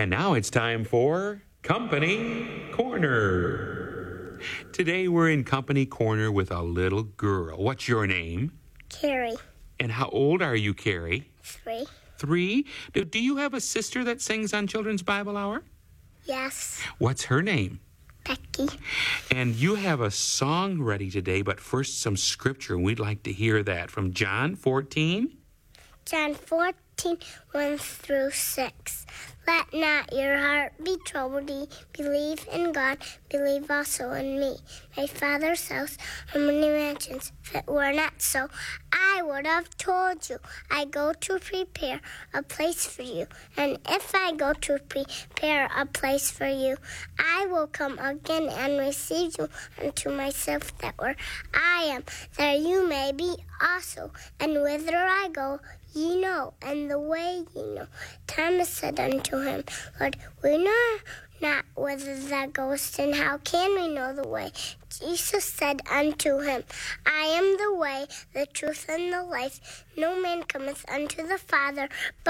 And now it's time for Company Corner. Today we're in Company Corner with a little girl. What's your name? Carrie. And how old are you, Carrie? 3. 3? Do you have a sister that sings on Children's Bible Hour? Yes. What's her name? Becky. And you have a song ready today, but first some scripture. We'd like to hear that from John 14. John 14, 1 through 6. Let not your heart be troubled. Ye believe in God, believe also in me. My Father's house are many mansions. If it were not so, I would have told you. I go to prepare a place for you. And if I go to prepare a place for you, I will come again and receive you unto myself, that where I am, there you may be also. And whither I go, ye know, and the way ye know. Thomas said unto him, Lord, we know not whither thou goest, and how can we know the way? Jesus said unto him, I am the way, the truth, and the life. No man cometh unto the Father but